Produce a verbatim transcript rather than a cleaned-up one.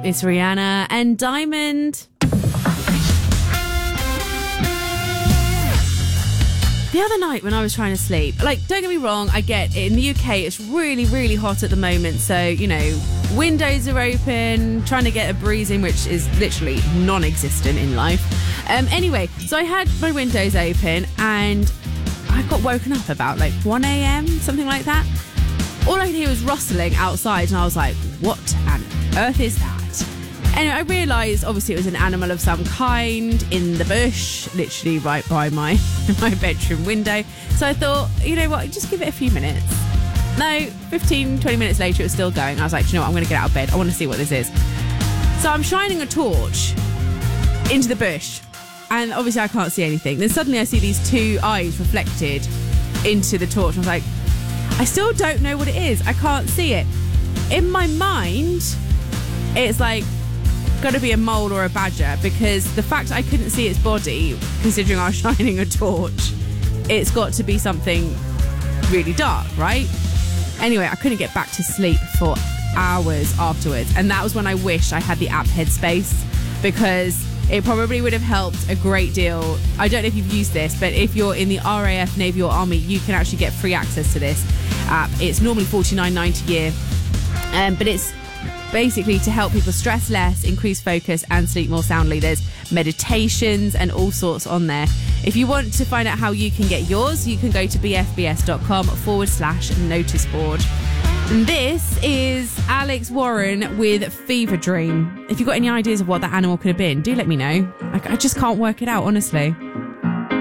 It's Rihanna and Diamond. The other night when I was trying to sleep, like, don't get me wrong, I get it. In the U K, it's really, really hot at the moment. So, you know, windows are open, trying to get a breeze in, which is literally non-existent in life. Um, anyway, so I had my windows open and I got woken up about like one a.m., something like that. All I could hear was rustling outside and I was like, what on earth is that? Anyway, I realised obviously it was an animal of some kind in the bush, literally right by my, my bedroom window. So I thought, you know what, just give it a few minutes. No, fifteen, twenty minutes later, it was still going. I was like, do you know what, I'm going to get out of bed. I want to see what this is. So I'm shining a torch into the bush and obviously I can't see anything. Then suddenly I see these two eyes reflected into the torch. I was like, I still don't know what it is. I can't see it. In my mind, it's like, got to be a mole or a badger, because the fact I couldn't see its body, considering I was shining a torch, it's got to be something really dark, right? Anyway, I couldn't get back to sleep for hours afterwards, and that was when I wished I had the app Headspace, because it probably would have helped a great deal. I don't know if you've used this, but if you're in the R A F, Navy or Army, you can actually get free access to this app. It's normally forty-nine ninety a year, um, but it's basically to help people stress less, increase focus and sleep more soundly. There's meditations and all sorts on there. If you want to find out how you can get yours, you can go to bfbs.com forward slash notice board. And this is Alex Warren with Fever Dream. If you've got any ideas of what that animal could have been, do let me know. I, I just can't work it out, honestly.